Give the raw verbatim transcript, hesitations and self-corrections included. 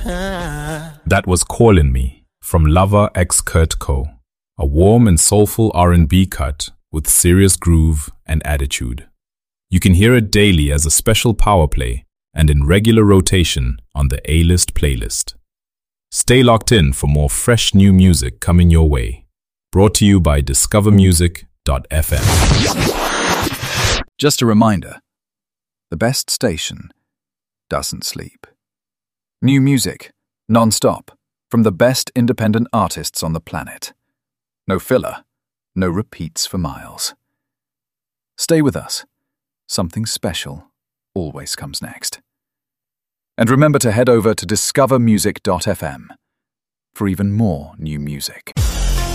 That was Callin' Me from Lover x Kurt Co., a warm and soulful R and B cut with serious groove and attitude. You can hear it daily as a special power play and in regular rotation on the A-List playlist. Stay locked in for more fresh new music coming your way. Brought to you by discover music dot f m. Just a reminder, the best station doesn't sleep. New music, non-stop, from the best independent artists on the planet. No filler, no repeats for miles. Stay with us. Something special always comes next. And remember to head over to discover music dot f m for even more new music.